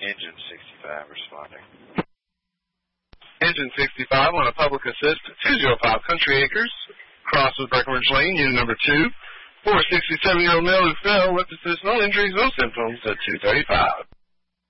Engine 65 responding. Engine 65 on a public assist 205 Country Acres, cross with Breckenridge Lane, unit number 2. For a 67-year-old male who fell with assist, no injuries, no symptoms at 235.